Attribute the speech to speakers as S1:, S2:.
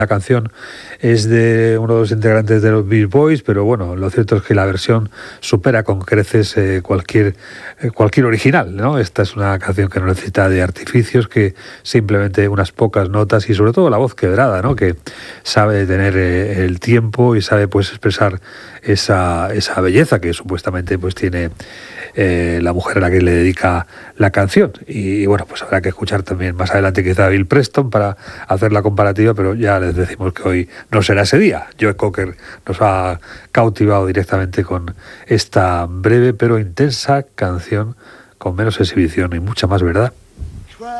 S1: La canción es de uno de los integrantes de los Beach Boys, pero bueno, lo cierto es que la versión supera con creces cualquier original, ¿no? Esta es una canción que no necesita de artificios, que simplemente unas pocas notas y sobre todo la voz quebrada, ¿no? Que sabe tener el tiempo y sabe pues expresar esa belleza que supuestamente pues tiene la mujer a la que le dedica la canción. Y bueno, pues habrá que escuchar también más adelante quizá a Bill Preston para hacer la comparativa, pero ya les decimos que hoy no será ese día. Joe Cocker nos ha cautivado directamente con esta breve pero intensa canción con menos exhibición y mucha más verdad.